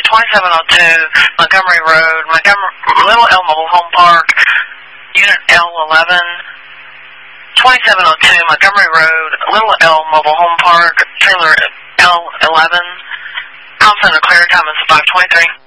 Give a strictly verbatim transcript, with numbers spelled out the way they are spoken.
twenty-seven oh two Montgomery Road, Montgomery, Little L Mobile Home Park, Unit L eleven, twenty-seven oh two Montgomery Road, Little L Mobile Home Park, trailer L eleven. Call center clear, time is five twenty-three.